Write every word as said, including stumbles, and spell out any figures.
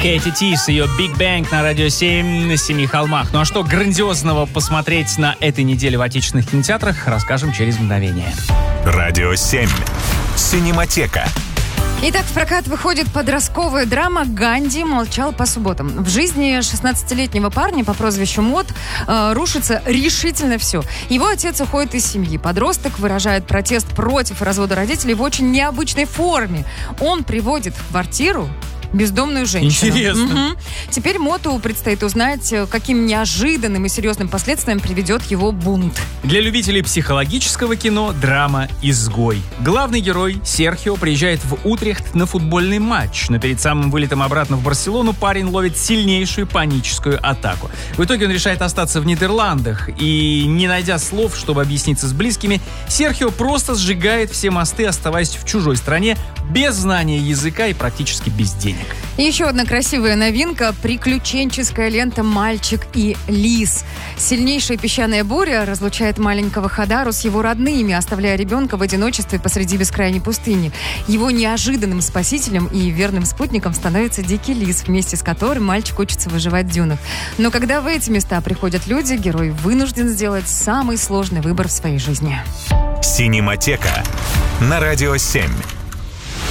Кэти Ти с ее Big Bang на Радио семь на Семи холмах. Ну а что грандиозного посмотреть на этой неделе в отечественных кинотеатрах, расскажем через мгновение. Радио семь. Синематека. Итак, в прокат выходит подростковая драма «Ганди молчал по субботам». В жизни шестнадцатилетнего парня по прозвищу Мот э, рушится решительно все. Его отец уходит из семьи. Подросток выражает протест против развода родителей в очень необычной форме. Он приводит в квартиру бездомную женщину. Интересно. Угу. Теперь Моту предстоит узнать, каким неожиданным и серьезным последствиям приведет его бунт. Для любителей психологического кино драма «Изгой». Главный герой Серхио приезжает в Утрехт на футбольный матч, но перед самым вылетом обратно в Барселону парень ловит сильнейшую паническую атаку. В итоге он решает остаться в Нидерландах и, не найдя слов, чтобы объясниться с близкими, Серхио просто сжигает все мосты, оставаясь в чужой стране, без знания языка и практически без денег. И еще одна красивая новинка – приключенческая лента «Мальчик и лис». Сильнейшая песчаная буря разлучает маленького Хадару с его родными, оставляя ребенка в одиночестве посреди бескрайней пустыни. Его неожиданным спасителем и верным спутником становится дикий лис, вместе с которым мальчик учится выживать в дюнах. Но когда в эти места приходят люди, герой вынужден сделать самый сложный выбор в своей жизни. Синематека на Радио семь.